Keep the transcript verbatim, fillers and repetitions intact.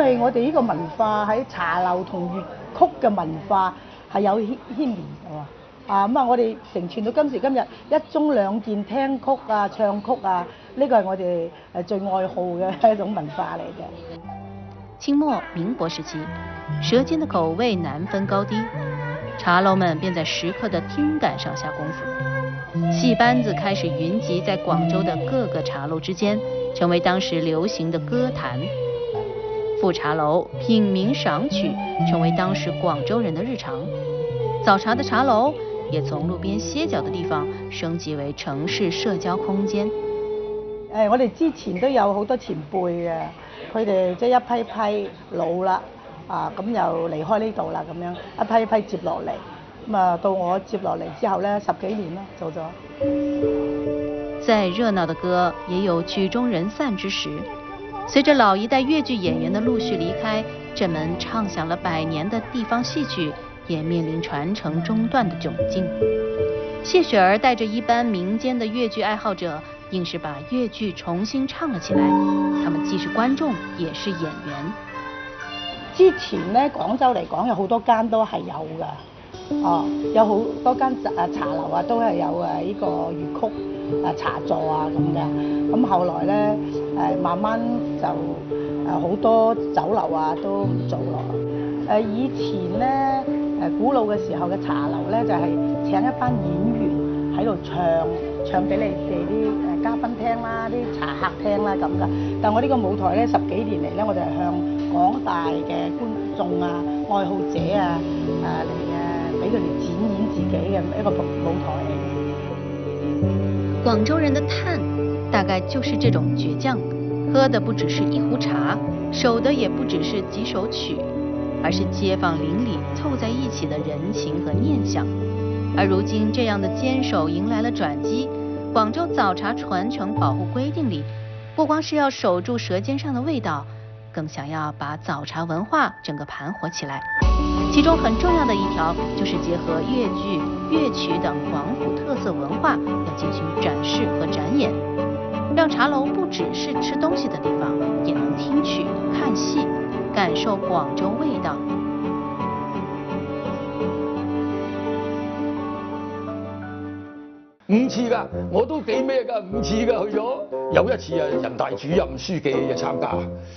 為我哋呢個文化喺茶樓同粵曲嘅文化係有牽牽連嘅喎。啊咁啊，我哋承傳到今時今日，一盅兩件聽曲啊、唱曲啊，呢個係我哋誒最愛好嘅一種文化嚟嘅。 清末民國時期，舌尖的口味難分高低，茶樓們便在食客的聽感上下功夫。戲班子開始雲集在廣州的各個茶樓之間，成為當時流行的歌壇。赴茶樓品茗賞曲成為當時廣州人的日常。早茶的茶樓也從路邊歇腳的地方升級為城市社交空間。 誒，我哋之前都有好多前輩嘅，佢哋即係一批批老啦，啊咁又離開呢度啦，咁樣一批一批接落嚟，咁啊到我接落嚟之後咧，十幾年啦做咗。 再熱鬧的歌也有曲終人散之時。隨着老一代粵劇演員的陸續離開，這門唱響了百年的地方戲曲也面臨傳承中斷的窘境。謝雪兒帶着一班民間的粵劇愛好者，硬是把粵劇重新唱了起來。他們既是觀眾，也是演員。 之前咧，廣州嚟講有好多間都係有㗎，哦，有好多間啊茶樓啊都係有誒呢個粵曲啊茶座啊咁嘅。咁後來咧誒慢慢就誒好多酒樓啊都唔做咯。誒以前咧誒古老嘅時候嘅茶樓咧就係請一班演員喺度唱唱俾你哋啲誒嘉賓聽啦，啲茶客聽啦咁㗎。但我呢個舞台咧十幾年嚟咧，我哋係向廣大嘅觀眾啊、愛好者啊誒嚟誒俾佢哋展演自己嘅一個舞台嚟嘅。 廣州人的嘆大概就是這種倔強，喝的不只是一壺茶，守的也不只是幾首曲，而是街坊鄰里湊在一起的人情和念想。而如今這樣的堅守迎來了轉機，廣州早茶傳承保護規定裡，不光是要守住舌尖上的味道，更想要把早茶文化整個盤活起來。其中很重要的一條就是結合粵劇、粵曲等廣府特色文化，要進行展示和展演，讓茶樓不只是吃東西的地方，也能聽曲、看戲，感受廣州味道。 五次㗎，我都幾咩㗎，五次㗎去咗。有一次啊，人大主任、書記就參加。